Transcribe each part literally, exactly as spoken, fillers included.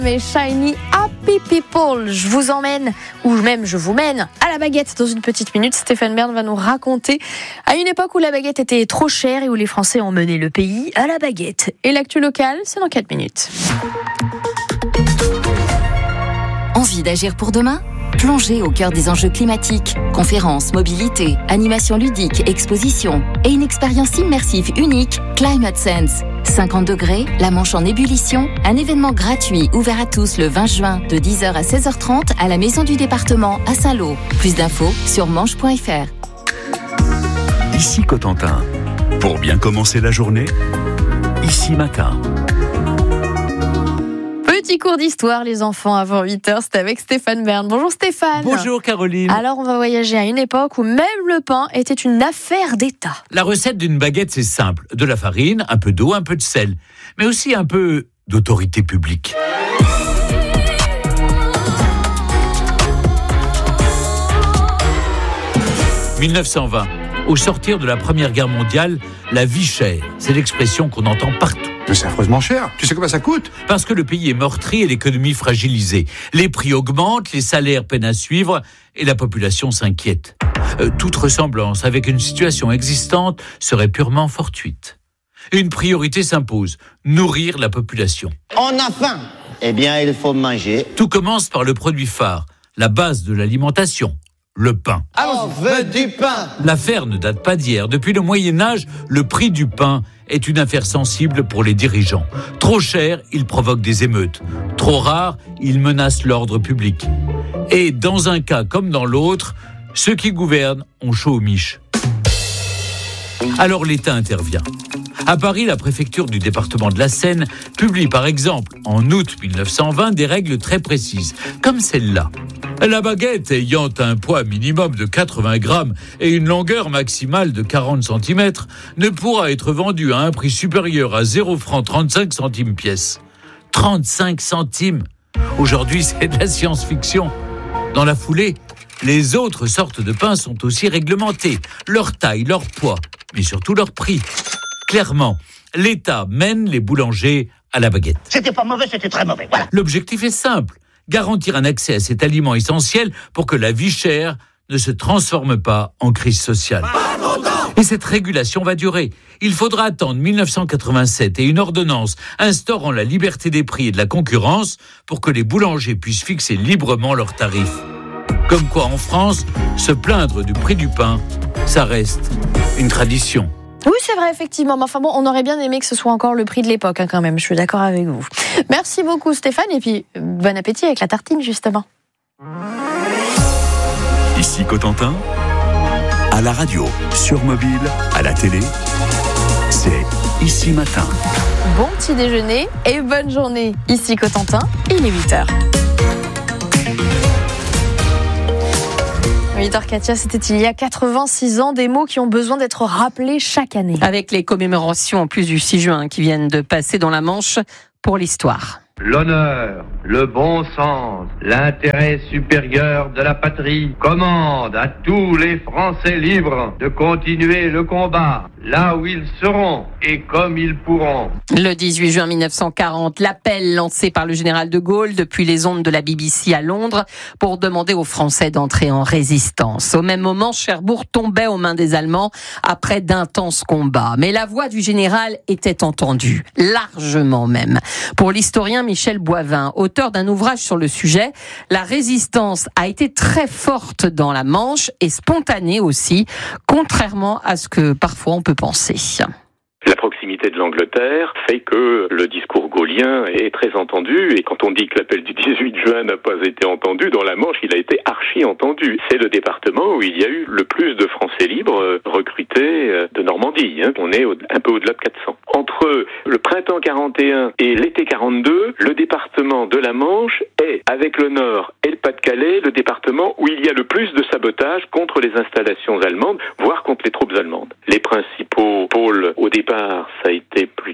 Mais Shiny Happy People, je vous emmène, ou même je vous mène à la baguette dans une petite minute. Stéphane Bern va nous raconter à une époque où la baguette était trop chère et où les Français ont mené le pays à la baguette. Et l'actu locale, c'est dans quatre minutes. Envie d'agir pour demain ? Plongez au cœur des enjeux climatiques. Conférences, mobilité, animations ludiques, expositions et une expérience immersive unique, Climate Sense. cinquante degrés, la Manche en ébullition, un événement gratuit ouvert à tous le vingt juin de dix heures à seize heures trente à la Maison du Département à Saint-Lô. Plus d'infos sur manche point f r. Ici Cotentin. Pour bien commencer la journée, Ici Matin. Petit cours d'histoire, les enfants, avant huit heures, c'est avec Stéphane Bern. Bonjour Stéphane. Bonjour Caroline. Alors on va voyager à une époque où même le pain était une affaire d'État. La recette d'une baguette, c'est simple. De la farine, un peu d'eau, un peu de sel. Mais aussi un peu d'autorité publique. mille neuf cent vingt. Au sortir de la Première Guerre mondiale, la vie chère, c'est l'expression qu'on entend partout. Mais c'est affreusement cher. Tu sais combien ça coûte ? Parce que le pays est meurtri et l'économie fragilisée. Les prix augmentent, les salaires peinent à suivre et la population s'inquiète. Euh, toute ressemblance avec une situation existante serait purement fortuite. Une priorité s'impose, nourrir la population. On a faim. Eh bien, il faut manger. Tout commence par le produit phare, la base de l'alimentation. Le pain. On veut du pain. L'affaire ne date pas d'hier. Depuis le Moyen-Âge, le prix du pain est une affaire sensible pour les dirigeants. Trop cher, il provoque des émeutes. Trop rare, il menace l'ordre public. Et dans un cas comme dans l'autre, ceux qui gouvernent ont chaud aux miches. Alors l'État intervient. À Paris, la préfecture du département de la Seine publie par exemple en août mille neuf cent vingt des règles très précises, comme celle-là. La baguette ayant un poids minimum de quatre-vingts grammes et une longueur maximale de quarante centimètres ne pourra être vendue à un prix supérieur à zéro franc trente-cinq centimes pièce. trente-cinq centimes. Aujourd'hui, c'est de la science-fiction. Dans la foulée, les autres sortes de pain sont aussi réglementées. Leur taille, leur poids, mais surtout leur prix. Clairement, l'État mène les boulangers à la baguette. C'était pas mauvais, c'était très mauvais. Voilà. L'objectif est simple, garantir un accès à cet aliment essentiel pour que la vie chère ne se transforme pas en crise sociale. Et cette régulation va durer. Il faudra attendre mille neuf cent quatre-vingt-sept et une ordonnance instaurant la liberté des prix et de la concurrence pour que les boulangers puissent fixer librement leurs tarifs. Comme quoi, en France, se plaindre du prix du pain, ça reste une tradition. Oui, c'est vrai, effectivement. Mais enfin bon, on aurait bien aimé que ce soit encore le prix de l'époque, hein, quand même. Je suis d'accord avec vous. Merci beaucoup, Stéphane. Et puis, bon appétit avec la tartine, justement. Ici Cotentin, à la radio, sur mobile, à la télé, c'est Ici Matin. Bon petit déjeuner et bonne journée. Ici Cotentin, il est huit heures. huit heures, Katia, c'était il y a quatre-vingt-six ans, des mots qui ont besoin d'être rappelés chaque année. Avec les commémorations en plus du six juin qui viennent de passer dans la Manche pour l'histoire. L'honneur, le bon sens, l'intérêt supérieur de la patrie commandent à tous les Français libres de continuer le combat là où ils seront et comme ils pourront. Le dix-huit juin mille neuf cent quarante, l'appel lancé par le général de Gaulle depuis les ondes de la B B C à Londres pour demander aux Français d'entrer en résistance. Au même moment, Cherbourg tombait aux mains des Allemands après d'intenses combats. Mais la voix du général était entendue, largement même. Pour l'historien Michel Boivin, auteur d'un ouvrage sur le sujet, la résistance a été très forte dans la Manche et spontanée aussi, contrairement à ce que parfois on peut penser. La proximité de l'Angleterre fait que le discours gaullien est très entendu, et quand on dit que l'appel du dix-huit juin n'a pas été entendu, dans la Manche, il a été archi entendu. C'est le département où il y a eu le plus de Français libres recrutés de Normandie. Hein. On est au, un peu au-delà de quatre cents. Entre le printemps quarante et un et l'été quarante-deux, le département de la Manche est, avec le Nord et le Pas-de-Calais, le département où il y a le plus de sabotage contre les installations allemandes, voire contre les troupes allemandes. Les principaux pôles au départ, ça a été plutôt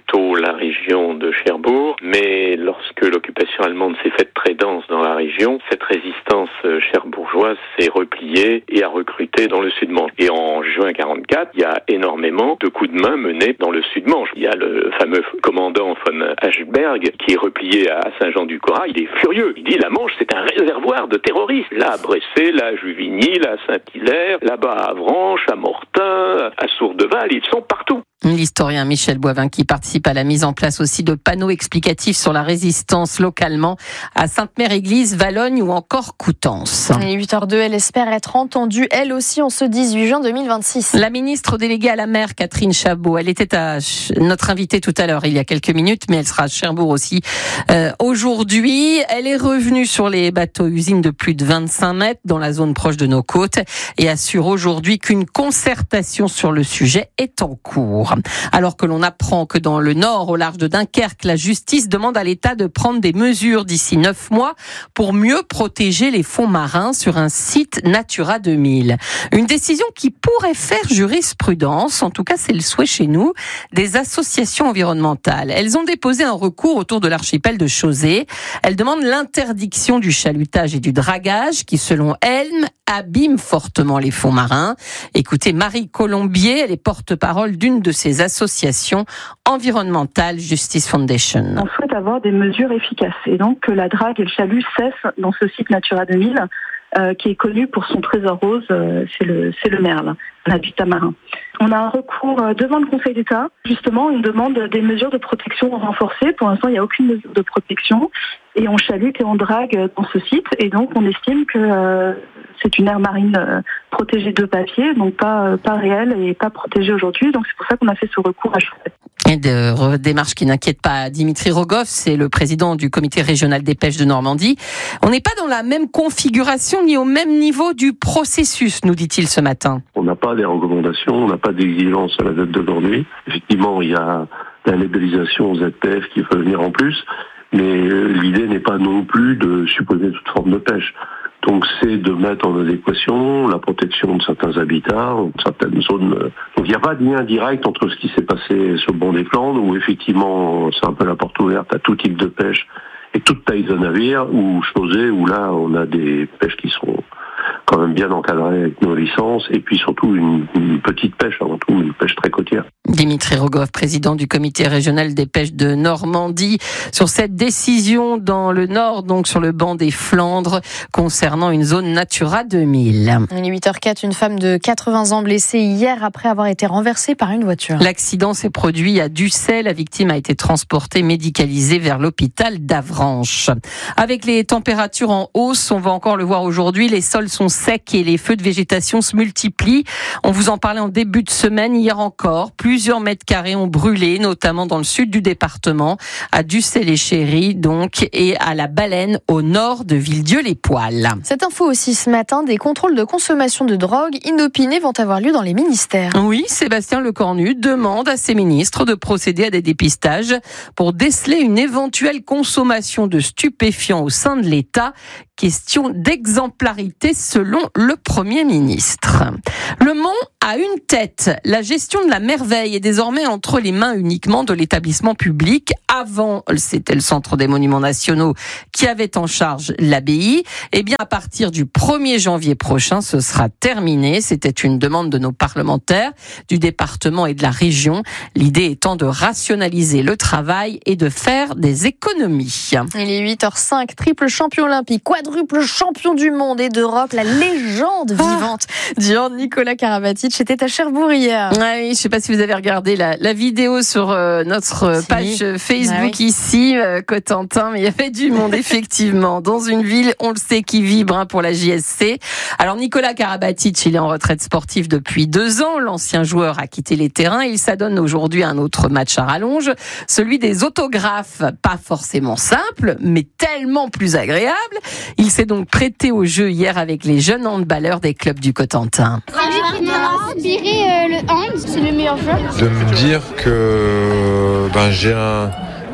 plutôt la région de Cherbourg, mais lorsque l'occupation allemande s'est faite très dense dans la région, cette résistance cherbourgeoise s'est repliée et a recruté dans le Sud-Manche. Et en juin quarante-quatre, il y a énormément de coups de main menés dans le Sud-Manche. Il y a le fameux commandant von Aschberg qui est replié à Saint-Jean-du-Corail. Il est furieux. Il dit la Manche, c'est un réservoir de terroristes. Là à Bressay, là à Juvigny, là à Saint-Hilaire, là-bas à Avranches, à Mortain, à Sourdeval, ils sont partout. L'historien Michel Boivin qui participe à la mise en place aussi de panneaux explicatifs sur la résistance localement à Sainte-Mère-Église, Valognes ou encore Coutances. Et huit heures deux, elle espère être entendue, elle aussi, en ce dix-huit juin deux mille vingt-six. La ministre déléguée à la mer, Catherine Chabot, elle était à notre invitée tout à l'heure, il y a quelques minutes, mais elle sera à Cherbourg aussi euh, aujourd'hui. Elle est revenue sur les bateaux-usines de plus de vingt-cinq mètres dans la zone proche de nos côtes et assure aujourd'hui qu'une concertation sur le sujet est en cours. Alors que l'on apprend que dans le nord, au large de Dunkerque, la justice demande à l'État de prendre des mesures d'ici neuf mois pour mieux protéger les fonds marins sur un site Natura deux mille. Une décision qui pourrait faire jurisprudence, en tout cas c'est le souhait chez nous, des associations environnementales. Elles ont déposé un recours autour de l'archipel de Chausey. Elles demandent l'interdiction du chalutage et du dragage qui, selon elles, abîme fortement les fonds marins. Écoutez Marie Colombier, elle est porte-parole d'une de ces associations environnementales, Justice Foundation. On souhaite avoir des mesures efficaces et donc que la drague et le chalut cessent dans ce site Natura deux mille euh, qui est connu pour son trésor rose, euh, c'est le, c'est le merle, l'habitat marin. On a un recours devant le Conseil d'État, justement, une demande des mesures de protection renforcées. Pour l'instant, il n'y a aucune mesure de protection et on chalute et on drague dans ce site et donc on estime que euh, c'est une aire marine euh, protégée de papier, donc pas, euh, pas réelle et pas protégée aujourd'hui. Donc c'est pour ça qu'on a fait ce recours à Chausey. Et de démarche qui n'inquiète pas Dimitri Rogoff, c'est le président du comité régional des pêches de Normandie. On n'est pas dans la même configuration ni au même niveau du processus, nous dit-il ce matin. On n'a pas des recommandations, on n'a pas d'exigence à la date d'aujourd'hui. Effectivement, il y a la labellisation Z P F qui peut venir en plus, mais l'idée n'est pas non plus de supposer toute forme de pêche. Donc c'est de mettre en adéquation la protection de certains habitats, de certaines zones. Donc il n'y a pas de lien direct entre ce qui s'est passé sur le banc des Flandres, où effectivement c'est un peu la porte ouverte à tout type de pêche et toute taille de navire, ou Chausey, où là on a des pêches qui sont quand même bien encadrées avec nos licences, et puis surtout une, une petite pêche, avant tout une pêche très côtière. Dimitri Rogoff, président du comité régional des pêches de Normandie, sur cette décision dans le nord, donc sur le banc des Flandres, concernant une zone Natura deux mille. Il est huit heures quatre, une femme de quatre-vingts ans blessée hier après avoir été renversée par une voiture. L'accident s'est produit à Ducey. La victime a été transportée médicalisée vers l'hôpital d'Avranches. Avec les températures en hausse, on va encore le voir aujourd'hui, les sols sont secs et les feux de végétation se multiplient. On vous en parlait en début de semaine, hier encore. Plusieurs mètres carrés ont brûlé, notamment dans le sud du département, à Ducey-les-Chéris, donc, et à la Baleine, au nord de Villedieu-les-Poils. Cette info aussi ce matin, des contrôles de consommation de drogue inopinés vont avoir lieu dans les ministères. Oui, Sébastien Lecornu demande à ses ministres de procéder à des dépistages pour déceler une éventuelle consommation de stupéfiants au sein de l'État. Question d'exemplarité selon le Premier ministre. Le Mont a une tête. La gestion de la merveille est désormais entre les mains uniquement de l'établissement public. Avant, c'était le Centre des Monuments Nationaux qui avait en charge l'abbaye. Eh bien, à partir du premier janvier prochain, ce sera terminé. C'était une demande de nos parlementaires du département et de la région. L'idée étant de rationaliser le travail et de faire des économies. Il est huit heures cinq, triple champion olympique, quadruple champion du monde et d'Europe, la légende vivante du Nicolas Karabatic était à Cherbourg hier. Ah oui, je ne sais pas si vous avez regardé la, la vidéo sur euh, notre si. page Facebook ah oui. ici, euh, Cotentin, mais il y avait du monde effectivement dans une ville, on le sait, qui vibre hein, pour la J S C. Alors Nicolas Karabatic, il est en retraite sportive depuis deux ans. L'ancien joueur a quitté les terrains. Il s'adonne aujourd'hui à un autre match à rallonge, celui des autographes. Pas forcément simple, mais tellement plus agréable. Il s'est donc prêté au jeu hier avec les jeunes handballeurs des clubs du Cotentin. Celui qui m'a inspiré euh, le hand, c'est le meilleur joueur. De me dire que ben, j'ai un,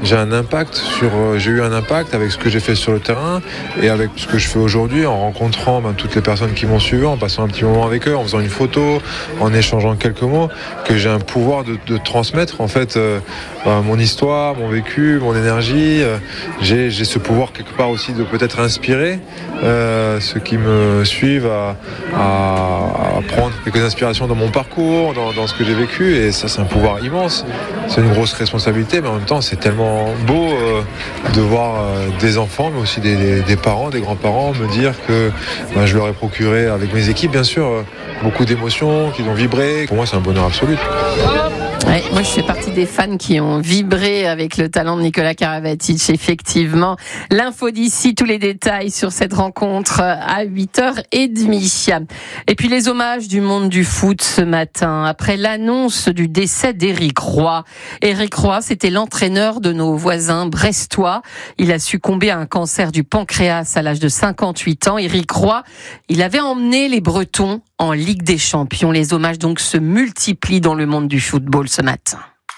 j'ai un impact sur, euh, j'ai eu un impact avec ce que j'ai fait sur le terrain et avec ce que je fais aujourd'hui en rencontrant ben, toutes les personnes qui m'ont suivi, en passant un petit moment avec eux, en faisant une photo, en échangeant quelques mots, que j'ai un pouvoir de, de transmettre en fait euh, ben, mon histoire, mon vécu, mon énergie. Euh, j'ai, j'ai ce pouvoir quelque part aussi de peut-être inspirer euh, ceux qui me suivent à, à, à prendre quelques inspirations dans mon parcours, dans, dans ce que j'ai vécu, et ça c'est un pouvoir immense. C'est une grosse responsabilité, mais en même temps c'est tellement beau euh, de voir euh, des enfants, mais aussi des, des, des parents, des grands-parents me dire que ben, je leur ai procuré avec mes équipes bien sûr euh, beaucoup d'émotions, qu'ils ont vibré. Pour moi c'est un bonheur absolu. Ouais, moi je fais partie des fans qui ont vibré avec le talent de Nicolas Karabatic, effectivement. L'info d'ici, tous les détails sur cette rencontre à huit heures trente. Et puis les hommages du monde du foot ce matin, après l'annonce du décès d'Éric Roy. Éric Roy, c'était l'entraîneur de nos voisins brestois. Il a succombé à un cancer du pancréas à l'âge de cinquante-huit ans. Éric Roy, il avait emmené les Bretons en Ligue des Champions. Les hommages donc se multiplient dans le monde du football ce matin.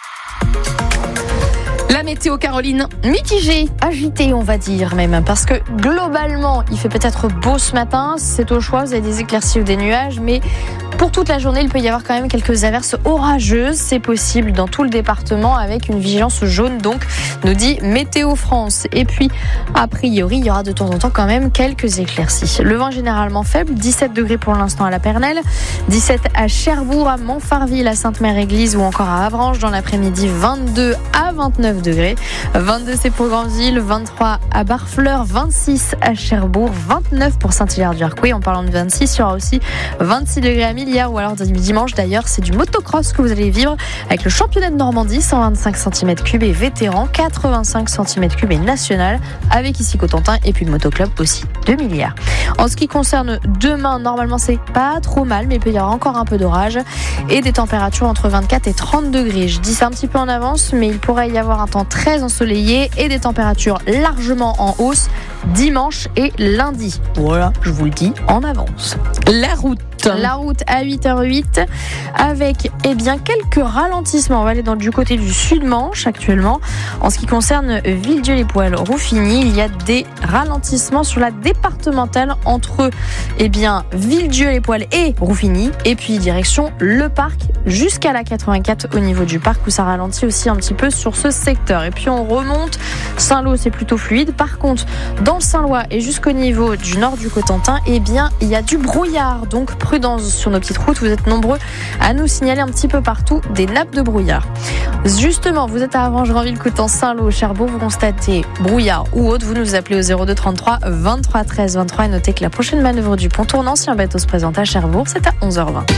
La météo, Caroline, mitigée, agitée on va dire même, parce que globalement il fait peut-être beau ce matin, c'est au choix, vous avez des éclaircies ou des nuages, mais pour toute la journée il peut y avoir quand même quelques averses orageuses, c'est possible dans tout le département avec une vigilance jaune donc, nous dit Météo France. Et puis a priori il y aura de temps en temps quand même quelques éclaircies. Le vent généralement faible, dix-sept degrés pour l'instant à la Pernelle, dix-sept à Cherbourg, à Montfarville, à Sainte-Mère-Église ou encore à Avranches dans l'après-midi, vingt-deux à vingt-neuf degrés. vingt-deux c'est pour Granville, vingt-trois à Barfleur, vingt-six à Cherbourg, vingt-neuf pour Saint-Hilaire-du-Harcouët. En parlant de vingt-six, il y aura aussi vingt-six degrés à Millière, ou alors dimanche d'ailleurs, c'est du motocross que vous allez vivre avec le championnat de Normandie, cent vingt-cinq centimètres cubes et vétéran, quatre-vingt-cinq centimètres cubes et national, avec ici Cotentin et puis le motoclub aussi de Millière. En ce qui concerne demain, normalement c'est pas trop mal, mais il peut y avoir encore un peu d'orage et des températures entre vingt-quatre et trente degrés. Je dis ça un petit peu en avance, mais il pourrait y avoir un temps très ensoleillé et des températures largement en hausse dimanche et lundi. Voilà, je vous le dis en avance. La route. La route à huit heures zéro huit avec eh bien, quelques ralentissements. On va aller dans, du côté du Sud-Manche actuellement. En ce qui concerne Villedieu-les-Poêles-Roufigny, il y a des ralentissements sur la départementale entre eh bien, Villedieu-les-Poêles et Roufigny. Et puis direction le parc jusqu'à la quatre-vingt-quatre au niveau du parc où ça ralentit aussi un petit peu sur ce secteur. Et puis on remonte. Saint-Lô, c'est plutôt fluide. Par contre, dans le Saint-Lois et jusqu'au niveau du nord du Cotentin, eh bien, il y a du brouillard. Donc prudence sur nos petites routes. Vous êtes nombreux à nous signaler un petit peu partout des nappes de brouillard. Justement, vous êtes à Avranches, Granville, Coutances, Saint-Lô, Cherbourg, vous constatez brouillard ou autre, vous nous appelez au zéro deux trente-trois vingt-trois treize vingt-trois et notez que la prochaine manœuvre du pont tournant ancien bateau se présente à Cherbourg, c'est à onze heures vingt.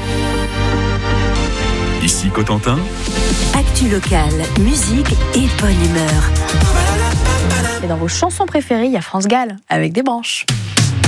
Ici Cotentin. Actu locale, musique et bonne humeur. Et dans vos chansons préférées, il y a France Gall avec des branches.